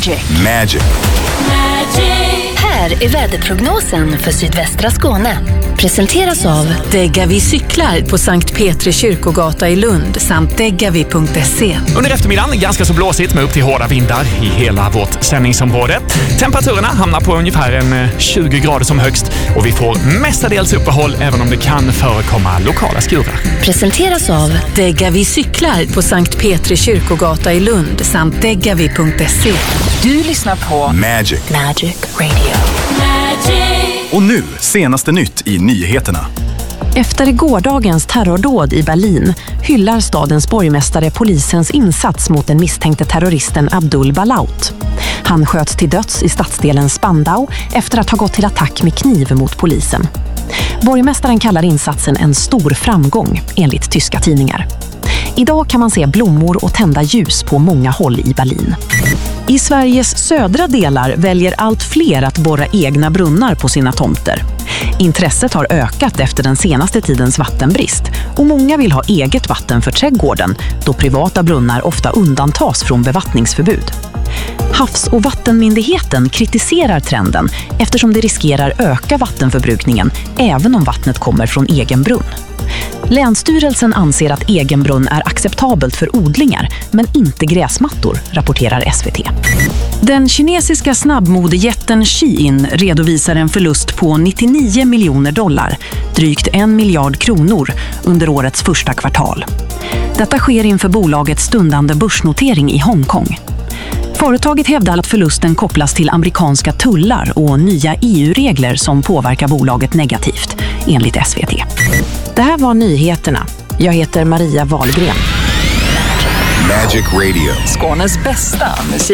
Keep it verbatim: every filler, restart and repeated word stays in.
Magic. Magic. Här är väderprognosen för sydvästra Skåne. Presenteras av Degavi cyklar på Sankt Petri kyrkogata i Lund samt degavi punkt se. Under eftermiddagen ganska så blåsigt med upp till hårda vindar i hela vårt sändningsområde. Temperaturerna hamnar på ungefär en tjugo grader som högst och vi får mestadels uppehåll även om det kan förekomma lokala skurar. Presenteras av Degavi cyklar på Sankt Petri kyrkogata i Lund samt degavi punkt se. Du lyssnar på Magic. Magic Radio. Och nu, senaste nytt i nyheterna. Efter gårdagens terrordåd i Berlin hyllar stadens borgmästare polisens insats mot den misstänkte terroristen Abdul Balaut. Han sköts till döds i stadsdelen Spandau efter att ha gått till attack med kniv mot polisen. Borgmästaren kallar insatsen en stor framgång, enligt tyska tidningar. Idag kan man se blommor och tända ljus på många håll i Berlin. I Sveriges södra delar väljer allt fler att borra egna brunnar på sina tomter. Intresset har ökat efter den senaste tidens vattenbrist och många vill ha eget vatten för trädgården då privata brunnar ofta undantas från bevattningsförbud. Havs- och vattenmyndigheten kritiserar trenden eftersom det riskerar öka vattenförbrukningen även om vattnet kommer från egen brunn. Länsstyrelsen anser att egen brunn är acceptabelt för odlingar men inte gräsmattor, rapporterar S V T. Den kinesiska snabbmodejätten Shein redovisar en förlust på nittionio miljoner dollar, drygt en miljard kronor, under årets första kvartal. Detta sker inför bolagets stundande börsnotering i Hongkong. Företaget hävdar att förlusten kopplas till amerikanska tullar och nya E U-regler som påverkar bolaget negativt, enligt S V T. Det här var nyheterna. Jag heter Maria Wahlgren. Magic Radio. Skånes bästa musik.